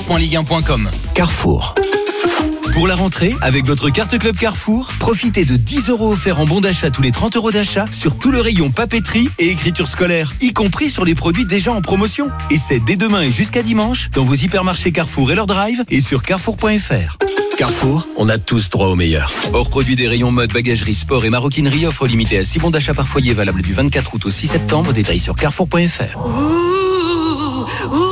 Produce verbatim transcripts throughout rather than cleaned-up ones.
point ligue un point com. Carrefour. Pour la rentrée, avec votre carte Club Carrefour, profitez de dix euros offerts en bon d'achat tous les trente euros d'achat sur tout le rayon papeterie et écriture scolaire, y compris sur les produits déjà en promotion. Et c'est dès demain et jusqu'à dimanche dans vos hypermarchés Carrefour et leur drive et sur carrefour point f r. Carrefour, on a tous droit au meilleur. Hors produit des rayons mode, bagagerie, sport et maroquinerie, offre limitée à six bons d'achat par foyer valable du vingt-quatre août au six septembre. Détails sur carrefour point f r. Ouh, ouh.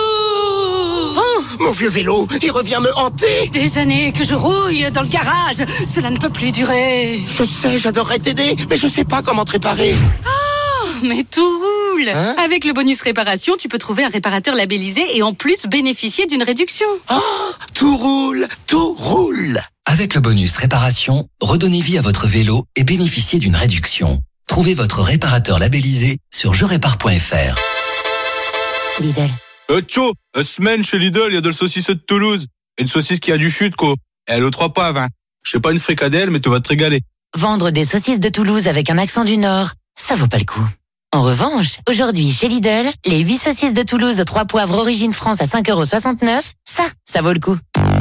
Mon vieux vélo, il revient me hanter. Des années que je rouille dans le garage. Cela ne peut plus durer. Je sais, j'adorerais t'aider, mais je sais pas comment te réparer. Oh, mais tout roule. Hein? Avec le bonus réparation, tu peux trouver un réparateur labellisé et en plus bénéficier d'une réduction. Oh, tout roule, tout roule. Avec le bonus réparation, redonnez vie à votre vélo et bénéficiez d'une réduction. Trouvez votre réparateur labellisé sur je répare point f r. Lidl. Euh, tcho, une semaine chez Lidl, il y a de la saucisse de Toulouse. Une saucisse qui a du chute, quoi. Et elle aux trois poivres, hein. Je sais pas une fricadelle, mais tu vas te régaler. Vendre des saucisses de Toulouse avec un accent du Nord, ça vaut pas le coup. En revanche, aujourd'hui, chez Lidl, les huit saucisses de Toulouse aux trois poivres origine France à cinq euros soixante-neuf, ça, ça vaut le coup.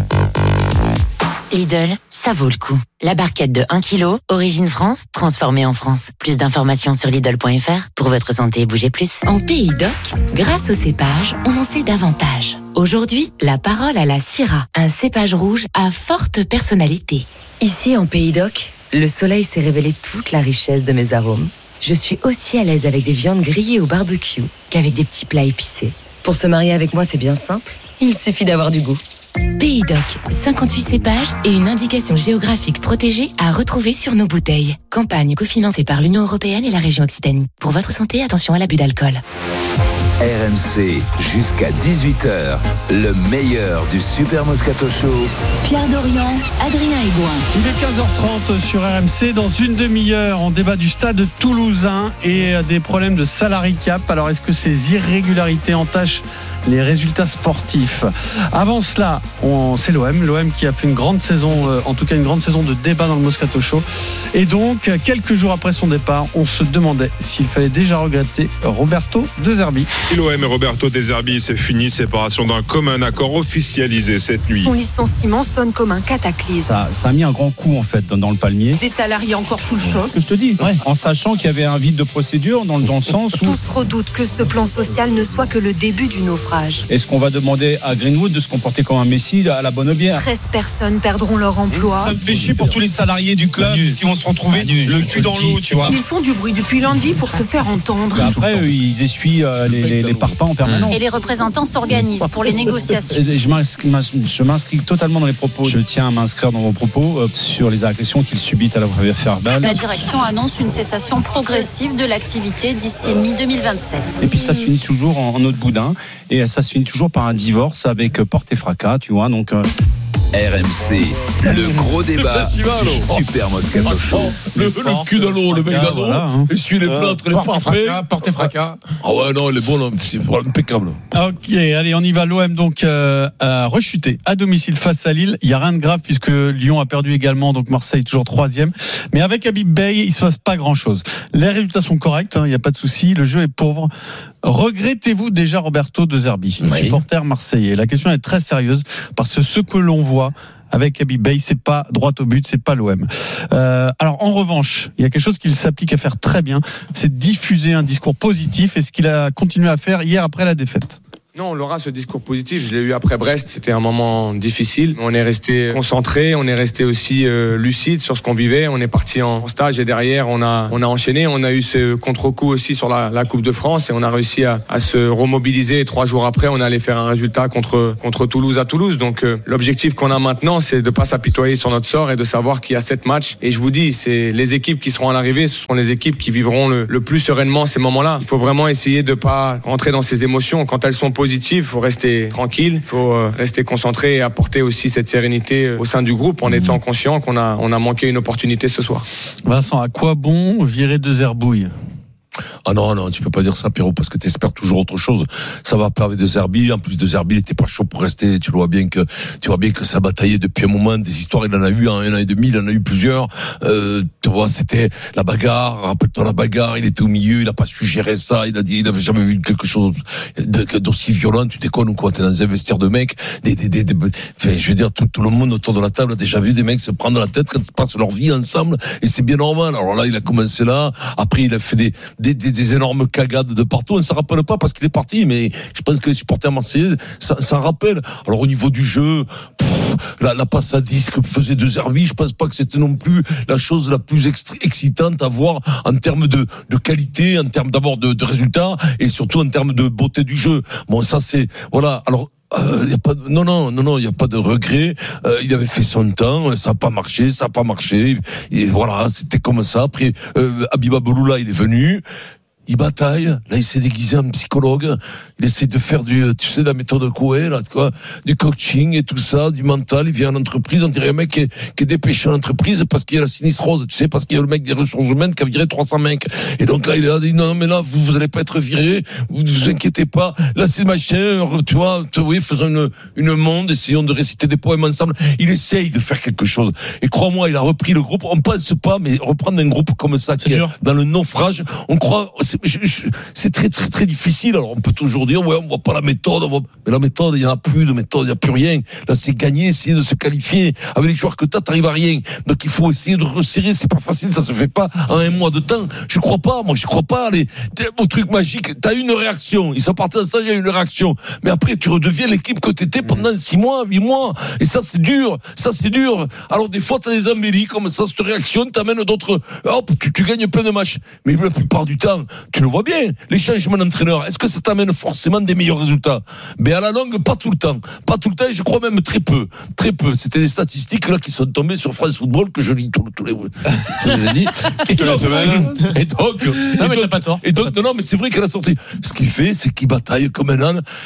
Lidl, ça vaut le coup. La barquette de un kilo, origine France, transformée en France. Plus d'informations sur Lidl point f r. Pour votre santé, bougez plus. En Pays d'Oc, grâce au cépage, on en sait davantage. Aujourd'hui, la parole à la Syrah, un cépage rouge à forte personnalité. Ici, en Pays d'Oc, le soleil s'est révélé toute la richesse de mes arômes. Je suis aussi à l'aise avec des viandes grillées au barbecue qu'avec des petits plats épicés. Pour se marier avec moi, c'est bien simple. Il suffit d'avoir du goût. Pays d'Oc, cinquante-huit cépages et une indication géographique protégée à retrouver sur nos bouteilles. Campagne cofinancée par l'Union européenne et la région Occitanie. Pour votre santé, attention à l'abus d'alcool. R M C, jusqu'à dix-huit heures, le meilleur du Super Moscato Show. Pierre Dorian, Adrien Aigouin. Il est quinze heures trente sur R M C. Dans une demi-heure, on débat du stade toulousain et des problèmes de salary cap. Alors, est-ce que ces irrégularités entachent les résultats sportifs? Avant cela, on, c'est l'O M, l'O M qui a fait une grande saison, euh, en tout cas une grande saison de débat dans le Moscato Show. Et donc, quelques jours après son départ, on se demandait s'il fallait déjà regretter Roberto De Zerbi. Et l'O M et Roberto De Zerbi, c'est fini, séparation d'un commun accord officialisé cette nuit. Son licenciement sonne comme un cataclysme. Ça, ça a mis un grand coup en fait dans, dans le palmier. Des salariés encore sous le choc. Ce que je te dis, ouais. En sachant qu'il y avait un vide de procédure dans, dans le sens où... Tous redoutent que ce plan social ne soit que le début du naufrage. Est-ce qu'on va demander à Greenwood de se comporter comme un Messi à la bonne bière? treize personnes perdront leur emploi. Ça me fait chier pour tous les salariés du club Manu. qui vont se retrouver Manu, le cul dans l'eau, tu vois. Ils font du bruit depuis lundi pour se faire entendre. Après, eux, ils essuient euh, les, les, les parpaings en permanence. Et les représentants s'organisent pour les négociations. Je m'inscris, je m'inscris totalement dans les propos. Je tiens à m'inscrire dans vos propos euh, sur les agressions qu'ils subissent à la verbale. La direction annonce une cessation progressive de l'activité d'ici mi deux mille vingt-sept. Et puis ça se finit toujours en, en eau de boudin. Et ça se finit toujours par un divorce avec porte et fracas, tu vois. Donc, euh... R M C, le gros débat festival, du oh. Super Moscato Show. Oh, le, le cul dans l'eau, le mec dans l'eau. Voilà, hein. Essuie les plâtres, les parfaits. Porte et fracas. Ah ouais, non, il est bon, là, c'est impeccable. Ok, allez, on y va. L'O M donc euh, a rechuté à domicile face à Lille. Il n'y a rien de grave puisque Lyon a perdu également, donc Marseille toujours troisième. Mais avec Habib Beye, il ne se passe pas grand-chose. Les résultats sont corrects, il hein, n'y a pas de souci. Le jeu est pauvre. Regrettez-vous déjà Roberto De Zerbi, oui. supporter marseillais? La question est très sérieuse parce que ce que l'on voit avec Habib Beye, c'est pas droit au but, c'est pas l'O M. Euh, alors en revanche, il y a quelque chose qu'il s'applique à faire très bien, c'est diffuser un discours positif, et ce qu'il a continué à faire hier après la défaite. Non, on aura ce discours positif. Je l'ai eu après Brest. C'était un moment difficile. On est resté concentré. On est resté aussi euh, lucide sur ce qu'on vivait. On est parti en stage et derrière, on a, on a enchaîné. On a eu ce contre-coup aussi sur la, la Coupe de France et on a réussi à, à se remobiliser. Et trois jours après, on allait faire un résultat contre, contre Toulouse à Toulouse. Donc, euh, l'objectif qu'on a maintenant, c'est de pas s'apitoyer sur notre sort et de savoir qu'il y a sept matchs. Et je vous dis, c'est les équipes qui seront à l'arrivée. Ce seront les équipes qui vivront le, le plus sereinement ces moments-là. Il faut vraiment essayer de pas rentrer dans ces émotions. Quand elles sont positif, il faut rester tranquille, il faut rester concentré et apporter aussi cette sérénité au sein du groupe en mmh. étant conscient qu'on a, on a manqué une opportunité ce soir. Vincent, à quoi bon virer De Zerbi? Ah non, non, tu peux pas dire ça, Pierrot, parce que t'espères toujours autre chose. Ça va pas avec De Zerbi. En plus, De Zerbi, il était pas chaud pour rester. Tu vois bien que, tu vois bien que ça bataillait depuis un moment. Des histoires, il en a eu en un an et demi, il en a eu plusieurs. Euh, tu vois, c'était la bagarre. Rappelle-toi la bagarre. Il était au milieu, il a pas su gérer ça. Il a dit, il avait jamais vu quelque chose de, d'aussi violent. Tu déconnes ou quoi? T'es dans un vestiaire de mecs. Des, des, des, des, enfin, je veux dire, tout, tout le monde autour de la table a déjà vu des mecs se prendre la tête quand ils passent leur vie ensemble. Et c'est bien normal. Alors là, il a commencé là. Après, il a fait des, des, des, des énormes cagades de partout. On ne s'en rappelle pas parce qu'il est parti, mais je pense que les supporters marseillais, ça, ça rappelle. Alors au niveau du jeu, pff, la, la passe à disque que faisait De Zerbi, je pense pas que c'était non plus la chose la plus ex- excitante à voir en termes de, de qualité, en termes d'abord de, de résultats et surtout en termes de beauté du jeu. Bon, ça c'est voilà. Alors. Euh, y a pas de, non non non non il y a pas de regret. Euh, il avait fait son temps, ça a pas marché, ça a pas marché et voilà, c'était comme ça. Après euh, Habiba Beloula, il est venu. Il bataille, là il s'est déguisé en psychologue, il essaie de faire du, tu sais, la méthode Coué, là, quoi, du coaching et tout ça, du mental. Il vient en entreprise, on dirait un mec qui est, qui est dépêché en entreprise parce qu'il y a la sinistre rose, tu sais, parce qu'il y a le mec des ressources humaines qui a viré trois cents mecs. Et donc là il a dit non mais là vous vous allez pas être viré, vous ne vous inquiétez pas. Là c'est machin, tu vois, tu vois, faisons une une monde, essayons de réciter des poèmes ensemble. Il essaye de faire quelque chose. Et crois-moi, il a repris le groupe. On pense pas, mais reprendre un groupe comme ça qui est dans le naufrage, on croit. C'est, je, je, c'est très très très difficile. Alors on peut toujours dire ouais on voit pas la méthode, on voit... mais la méthode il y en a plus de méthode, il y a plus rien. Là c'est gagner, essayer de se qualifier. Avec les joueurs que t'as, t'arrives à rien. Donc il faut essayer de resserrer. C'est pas facile, ça se fait pas en un mois de temps. Je crois pas, moi je crois pas. Les au truc magique, t'as une réaction. Ils sont partis en stage, il y a une réaction. Mais après tu redeviens l'équipe que t'étais pendant six mois, huit mois. Et ça c'est dur, ça c'est dur. Alors des fois t'as des embellis comme ça, cette réaction t'amène d'autres. Hop, tu, tu gagnes plein de matchs. Mais la plupart du temps, tu le vois bien, les changements d'entraîneur, est-ce que ça t'amène forcément des meilleurs résultats? Mais à la longue, pas tout le temps. Pas tout le temps, et je crois même très peu. Très peu. C'était des statistiques là qui sont tombées sur France Football que je lis tous les... Je les ai dit. Et donc, et donc, non, mais t'as pas tort. Et donc, non, non, mais c'est vrai qu'elle a sorti. Ce qu'il fait, c'est qu'il bataille comme un âne.